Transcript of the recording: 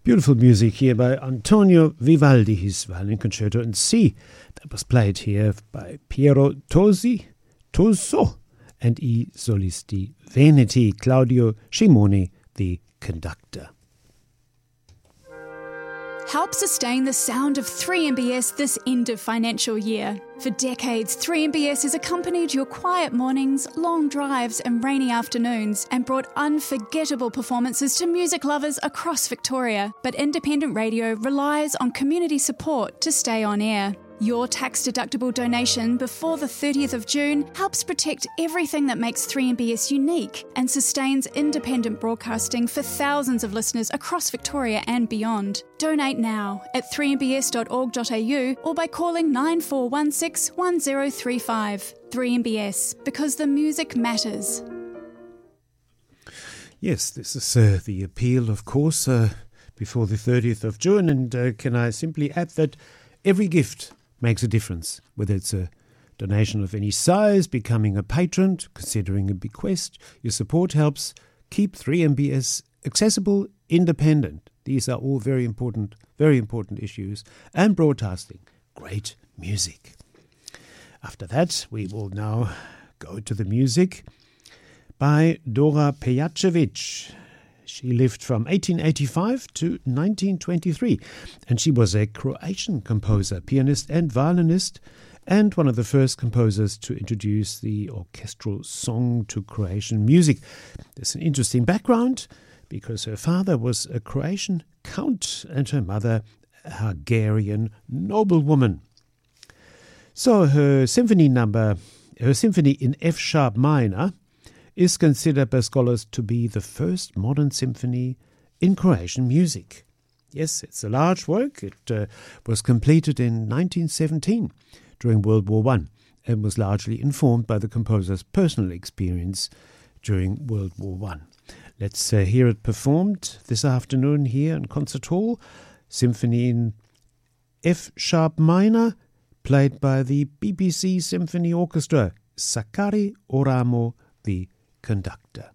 Beautiful music here by Antonio Vivaldi, his violin concerto in C. That was played here by Piero Toso and I Solisti Veneti, Claudio Scimoni, the conductor. Help sustain the sound of 3MBS this end of financial year. For decades, 3MBS has accompanied your quiet mornings, long drives and rainy afternoons and brought unforgettable performances to music lovers across Victoria. But independent radio relies on community support to stay on air. Your tax-deductible donation before the 30th of June helps protect everything that makes 3MBS unique and sustains independent broadcasting for thousands of listeners across Victoria and beyond. Donate now at 3mbs.org.au or by calling 9416 1035. 3MBS, because the music matters. Yes, this is the appeal, of course, before the 30th of June. And can I simply add that every gift makes a difference, whether it's a donation of any size, becoming a patron, considering a bequest. Your support helps keep 3MBS accessible, independent. These are all very important issues, and broadcasting great music. After that, we will now go to the music by Dora Pejacevic. She lived from 1885 to 1923, and she was a Croatian composer, pianist and violinist, and one of the first composers to introduce the orchestral song to Croatian music. There's an interesting background, because her father was a Croatian count and her mother a Hungarian noblewoman. So her symphony in F-sharp minor is considered by scholars to be the first modern symphony in Croatian music. Yes, it's a large work. It was completed in 1917 during World War I and was largely informed by the composer's personal experience during World War I. Let's hear it performed this afternoon here in Concert Hall. Symphony in F-sharp minor, played by the BBC Symphony Orchestra. Sakari Oramo, the conductor.